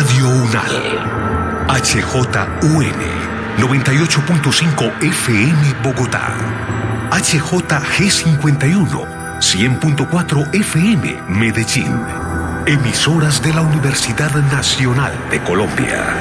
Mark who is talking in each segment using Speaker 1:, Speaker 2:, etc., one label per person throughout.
Speaker 1: Radio UNAL. HJUN 98.5 FM Bogotá. HJG51 100.4 FM Medellín. Emisoras de la Universidad Nacional de Colombia.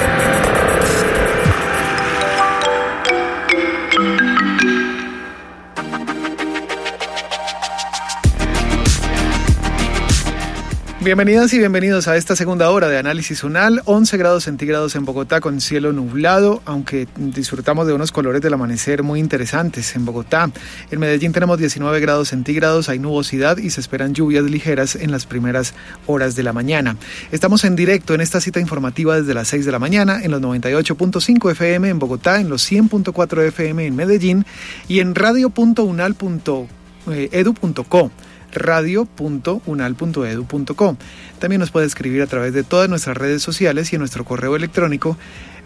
Speaker 2: Bienvenidas y bienvenidos a esta segunda hora de Análisis UNAL. 11 grados centígrados en Bogotá con cielo nublado, aunque disfrutamos de unos colores del amanecer muy interesantes en Bogotá. En Medellín tenemos 19 grados centígrados, hay nubosidad y se esperan lluvias ligeras en las primeras horas de la mañana. Estamos en directo en esta cita informativa desde las 6 de la mañana en los 98.5 FM en Bogotá, en los 100.4 FM en Medellín y en radio.unal.edu.co. radio.unal.edu.co. También nos puede escribir a través de todas nuestras redes sociales y en nuestro correo electrónico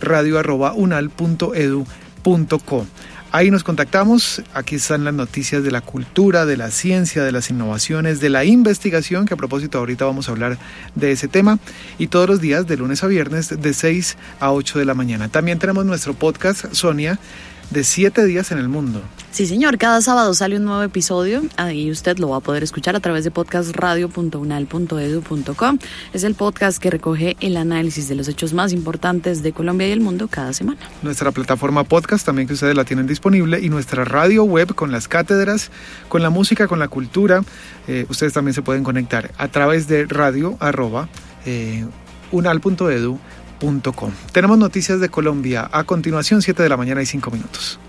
Speaker 2: radio@unal.edu.co. Ahí nos contactamos, aquí están las noticias de la cultura, de la ciencia, de las innovaciones, de la investigación, que a propósito ahorita vamos a hablar de ese tema, y todos los días de lunes a viernes de 6 a 8 de la mañana. También tenemos nuestro podcast, Sonia, de 7 días en el mundo.
Speaker 3: Sí, señor, cada sábado sale un nuevo episodio, ahí usted lo va a poder escuchar a través de podcastradio.unal.edu.co. Es el podcast que recoge el análisis de los hechos más importantes de Colombia y el mundo cada semana.
Speaker 2: Nuestra plataforma podcast también, que ustedes la tienen disponible, y nuestra radio web con las cátedras, con la música, con la cultura. Ustedes también se pueden conectar a través de radio@unal.edu.co. Tenemos noticias de Colombia a continuación, 7 de la mañana y 5 minutos.